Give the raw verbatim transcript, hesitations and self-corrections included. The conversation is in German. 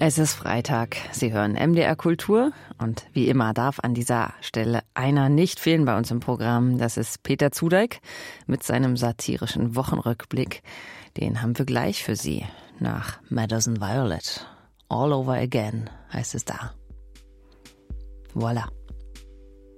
Es ist Freitag. Sie hören M D R Kultur und wie immer darf an dieser Stelle einer nicht fehlen bei uns im Programm. Das ist Peter Zudeik mit seinem satirischen Wochenrückblick. Den haben wir gleich für Sie nach Madison Violet. All Over Again heißt es da. Voilà.